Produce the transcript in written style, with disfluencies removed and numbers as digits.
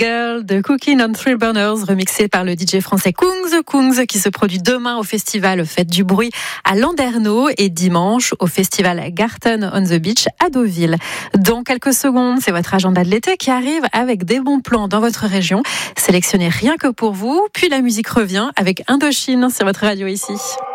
Girl de Cooking on Three Burners, remixé par le DJ français Kungs, qui se produit demain au festival Fête du Bruit à Landerneau et dimanche au festival Garten on the Beach à Deauville. Dans quelques secondes, c'est votre agenda de l'été qui arrive avec des bons plans dans votre région, sélectionnés rien que pour vous. Puis la musique revient avec Indochine sur votre radio ici.